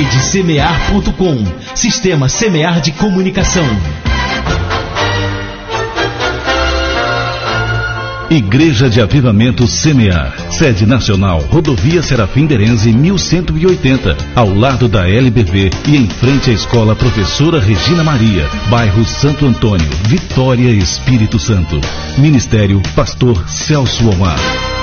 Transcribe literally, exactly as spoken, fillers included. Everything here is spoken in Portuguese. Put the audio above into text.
Rede Semear ponto com. Sistema Semear de Comunicação. Igreja de Avivamento Semear, sede nacional, Rodovia Serafim Berenze mil cento e oitenta, ao lado da L B V e em frente à Escola Professora Regina Maria, bairro Santo Antônio, Vitória, Espírito Santo. Ministério Pastor Celso Omar.